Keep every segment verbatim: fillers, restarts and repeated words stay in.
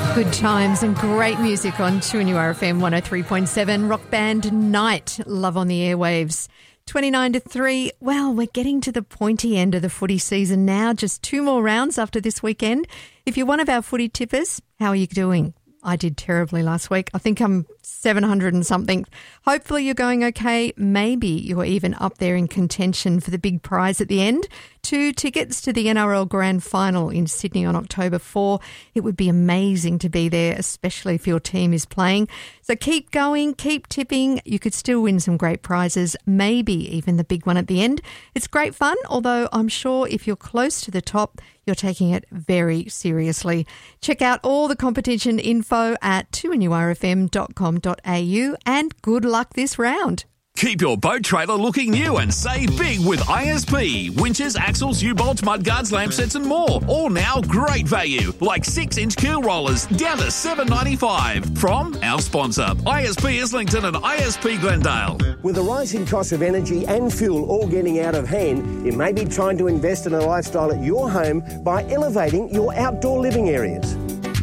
Good times and great music on two N U R F M one oh three point seven. Rock band Night, Love on the Airwaves. twenty-nine to three. Well, we're getting to the pointy end of the footy season now. Just two more rounds after this weekend. If you're one of our footy tippers, how are you doing? I did terribly last week. I think I'm seven hundred and something. Hopefully you're going okay. Maybe you're even up there in contention for the big prize at the end. Two tickets to the N R L Grand Final in Sydney on October fourth. It would be amazing to be there, especially if your team is playing. So keep going, keep tipping. You could still win some great prizes, maybe even the big one at the end. It's great fun, although I'm sure if you're close to the top, you're taking it very seriously. Check out all the competition info at two N U R F M dot com dot a u and good luck this round. Keep your boat trailer looking new and save big with I S P. Winches, axles, U-bolts, mudguards, lamp sets and more. All now great value, like six inch keel rollers down to seven dollars ninety-five from our sponsor, I S P Islington and I S P Glendale. With the rising cost of energy and fuel all getting out of hand, you may be trying to invest in a lifestyle at your home by elevating your outdoor living areas.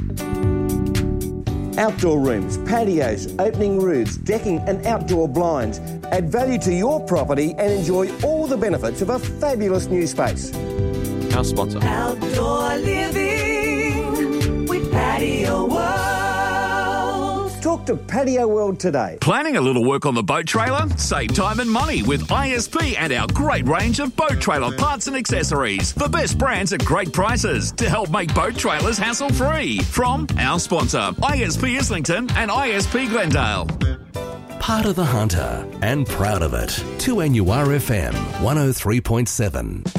Outdoor rooms, patios, opening roofs, decking and outdoor blinds. Add value to your property and enjoy all the benefits of a fabulous new space. Our sponsor. Outdoor living with Patio World. Talk to Patio World today. Planning a little work on the boat trailer? Save time and money with I S P and our great range of boat trailer parts and accessories. The best brands at great prices to help make boat trailers hassle-free. From our sponsor, I S P Islington and I S P Glendale. Part of the Hunter and proud of it. two N U R F M one oh three point seven.